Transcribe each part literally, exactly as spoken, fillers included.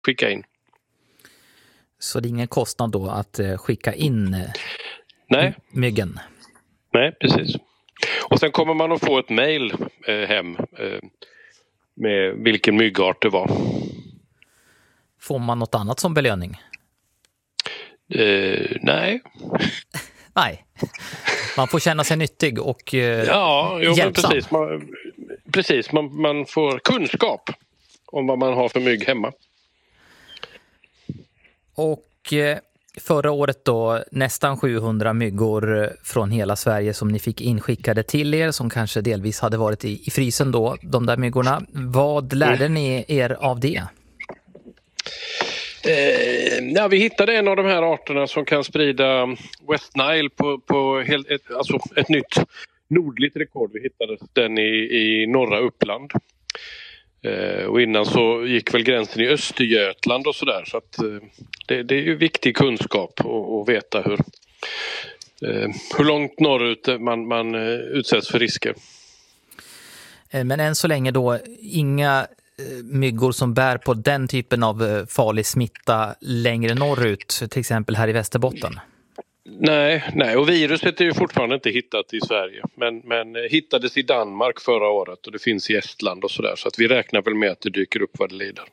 skicka in. Så det är ingen kostnad då att skicka in Nej. myggen? Nej, precis. Och sen kommer man att få ett mejl eh, hem eh, med vilken myggart det var. Får man något annat som belöning? Eh, nej. Nej. Man får känna sig nyttig och eh, ja, jo, men hjälpsam. precis. Man, precis, man, man får kunskap om vad man har för mygg hemma. Och eh, förra året då nästan sjuhundra myggor från hela Sverige som ni fick inskickade till er, som kanske delvis hade varit i, i frysen då, de där myggorna. Vad lärde mm. ni er av det? Eh, ja, vi hittade en av de här arterna som kan sprida West Nile på, på helt, ett, alltså ett nytt nordligt rekord. Vi hittade den i, i norra Uppland. Eh, och innan så gick väl gränsen i Östergötland och sådär. Så att eh, det, det är ju viktig kunskap att veta hur, eh, hur långt norrut man, man eh, utsätts för risker. Men än så länge då inga myggor som bär på den typen av farlig smitta längre norrut, till exempel här i Västerbotten? Nej, nej, och viruset är ju fortfarande inte hittat i Sverige, men, men hittades i Danmark förra året och det finns i Estland och sådär, så att vi räknar väl med att det dyker upp vad det lider.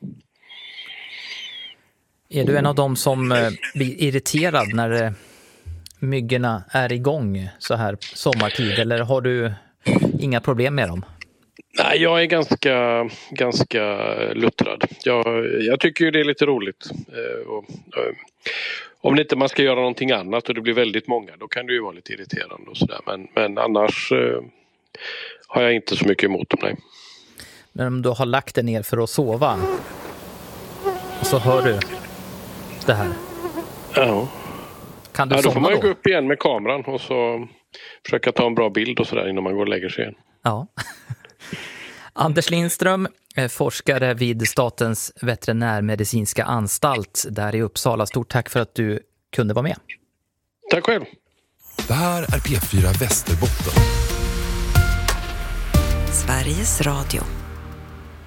Är du en av dem som blir irriterad när myggorna är igång så här sommartid, eller har du inga problem med dem? Nej, jag är ganska, ganska luttrad. Jag, jag tycker ju det är lite roligt. Eh, och, eh, om det inte man ska göra någonting annat och det blir väldigt många, då kan det ju vara lite irriterande och sådär. Men, men annars eh, har jag inte så mycket emot dem, nej. Men om du har lagt dig ner för att sova och så hör du det här. Ja. Kan du ja, då somna får man ju då? gå upp igen med kameran och så försöka ta en bra bild och sådär innan man går och lägger sig igen. Ja. Anders Lindström, forskare vid Statens veterinärmedicinska anstalt där i Uppsala. Stort tack för att du kunde vara med. Tack själv. Det här är P fyra Västerbotten. Sveriges Radio.